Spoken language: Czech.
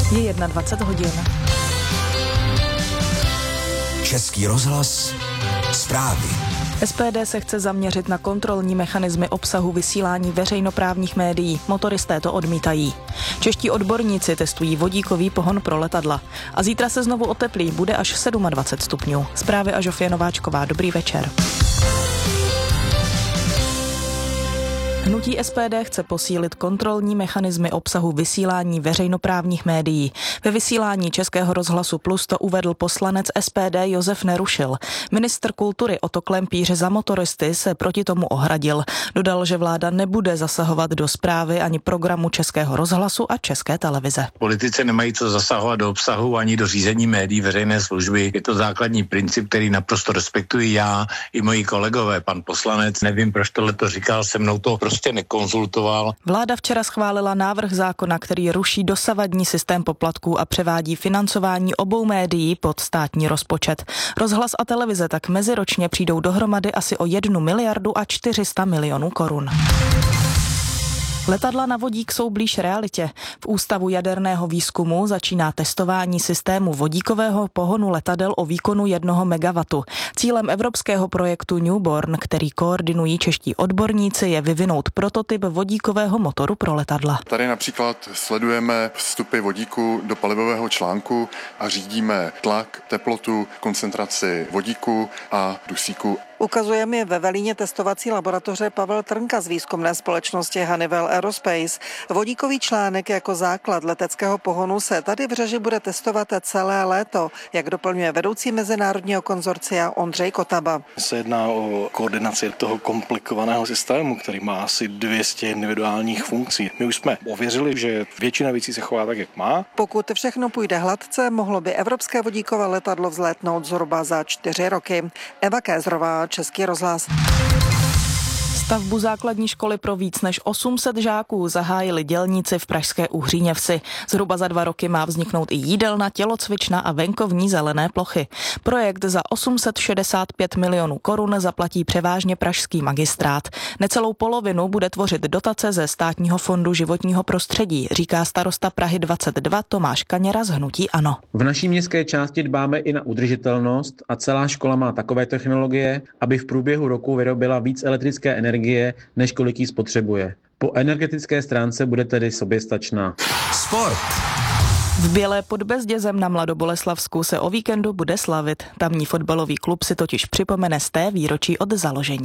Je 21 hodin. Český rozhlas, zprávy. SPD se chce zaměřit na kontrolní mechanismy obsahu vysílání veřejnoprávních médií. Motoristé to odmítají. Čeští odborníci testují vodíkový pohon pro letadla. A zítra se znovu oteplí, bude až 27 stupňů. Zprávy a Žofie Nováčková. Dobrý večer. Hnutí SPD chce posílit kontrolní mechanismy obsahu vysílání veřejnoprávních médií. Ve vysílání Českého rozhlasu Plus to uvedl poslanec SPD Josef Nerušil. Ministr kultury Otto Klempíř za motoristy se proti tomu ohradil. Dodal, že vláda nebude zasahovat do správy ani programu Českého rozhlasu a České televize. Politici nemají co zasahovat do obsahu ani do řízení médií veřejné služby. Je to základní princip, který naprosto respektuji já i moji kolegové. Pan poslanec, nevím, proč tohle to říkal, se mnou to prostě nekonzultoval. Vláda včera schválila návrh zákona, který ruší dosavadní systém poplatků a převádí financování obou médií pod státní rozpočet. Rozhlas a televize tak meziročně přijdou dohromady asi o 1 miliardu a 400 milionů korun. Letadla na vodík jsou blíž realitě. V Ústavu jaderného výzkumu začíná testování systému vodíkového pohonu letadel o výkonu 1 MW. Cílem evropského projektu Newborn, který koordinují čeští odborníci, je vyvinout prototyp vodíkového motoru pro letadla. Tady například sledujeme vstupy vodíku do palivového článku a řídíme tlak, teplotu, koncentraci vodíku a dusíku. Ukazuje mi ve Velíně testovací laboratoře Pavel Trnka z výzkumné společnosti Honeywell Aerospace. Vodíkový článek jako základ leteckého pohonu se tady v Řeži bude testovat celé léto, jak doplňuje vedoucí mezinárodního konzorcia Ondřej Kotaba. Se jedná o koordinaci toho komplikovaného systému, který má asi 200 individuálních funkcí. My už jsme ověřili, že většina věcí se chová tak, jak má. Pokud všechno půjde hladce, mohlo by evropské vodíkové letadlo vzlétnout zhruba za 4 roky. Eva Kézrová, Český rozhlas. Stavbu základní školy pro víc než 800 žáků zahájili dělníci v pražské Uhříněvsi. Zhruba za 2 roky má vzniknout i jídelna, tělocvična a venkovní zelené plochy. Projekt za 865 milionů korun zaplatí převážně pražský magistrát. Necelou polovinu bude tvořit dotace ze Státního fondu životního prostředí, říká starosta Prahy 22 Tomáš Kaněra z hnutí ANO. V naší městské části dbáme i na udržitelnost a celá škola má takové technologie, aby v průběhu roku vyrobila víc elektrické energie, než kolik jí spotřebuje. Po energetické stránce bude tedy soběstačná. Sport. V Bělé pod Bezdězem na Mladoboleslavsku se o víkendu bude slavit. Tamní fotbalový klub si totiž připomene 100. výročí od založení.